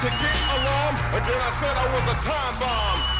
to get along. Again, I said I was a time bomb.